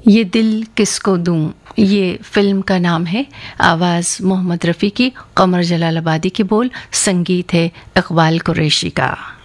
ये दिल किसको दूं, ये फिल्म का नाम है। आवाज़ मोहम्मद रफ़ी की, कमर जलालाबादी के बोल, संगीत है इकबाल कुरैशी का।